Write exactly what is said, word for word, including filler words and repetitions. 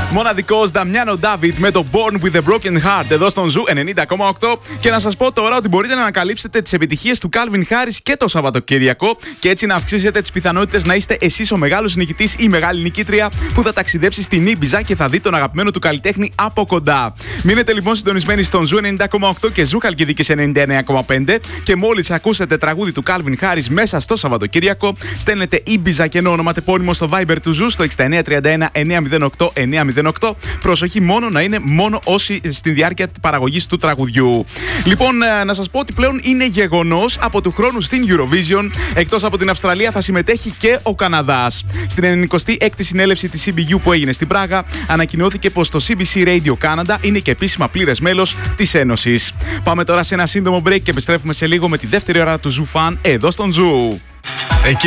Μοναδικός Νταμιάνο Ντάβιτ με το Born with a Broken Heart εδώ στον Ζου ενενήντα κόμμα οκτώ. Και να σας πω τώρα ότι μπορείτε να ανακαλύψετε τις επιτυχίες του Calvin Harris και το Σαββατοκύριακο και έτσι να αυξήσετε τις πιθανότητες να είστε εσείς ο μεγάλος νικητής ή μεγάλη νικήτρια που θα ταξιδέψει στην Ήμπιζα και θα δει τον αγαπημένο του καλλιτέχνη από κοντά. Μείνετε λοιπόν συντονισμένοι στον Ζου ενενήντα κόμμα οκτώ και Ζου Χαλκιδικής ενενήντα εννέα κόμμα πέντε και μόλις ακούσετε τραγούδι του Calvin Harris μέσα στο Σαββατοκύριακο, στέλνετε Ήμπιζα και ενώ ονοματεπώνυμο στο Viber του Ζου στο εξήντα εννέα τριάντα ένα εννιακόσια οκτώ εννιακόσια οκτώ. Προσοχή, μόνο να είναι μόνο όσοι στη διάρκεια παραγωγής του τραγουδιού. Λοιπόν, να σας πω ότι πλέον είναι γεγονός από του χρόνου στην Eurovision. Εκτός από την Αυστραλία θα συμμετέχει και ο Καναδάς. Στην ενενηκοστή έκτη συνέλευση της σι μπι γιου που έγινε στην Πράγα, ανακοινώθηκε πως το σι μπι σι Radio Canada είναι και επίσημα πλήρες μέλος της Ένωσης. Πάμε τώρα σε ένα σύντομο break και επιστρέφουμε σε λίγο με τη δεύτερη ώρα του Ζου Φαν εδώ στον Ζου. Εκεί